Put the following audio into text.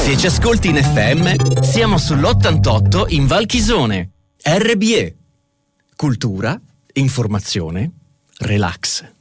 Se ci ascolti in FM, siamo sull'88 in Val Chisone. RBE. Cultura, informazione, relax.